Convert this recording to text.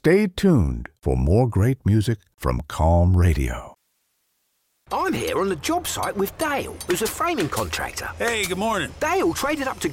Stay tuned for more great music from Calm Radio. I'm here on the job site with Dale, who's a framing contractor. Hey, good morning. Dale traded up to